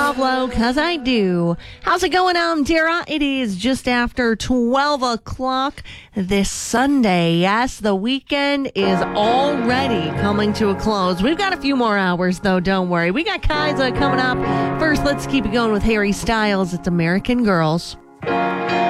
Pablo, 'cause I do. How's it going, Dara? It is just after 12 o'clock this Sunday. Yes, the weekend is already coming to a close. We've got a few more hours, though, don't worry. We got Kaiser coming up. First, let's keep it going with Harry Styles. It's American Girls.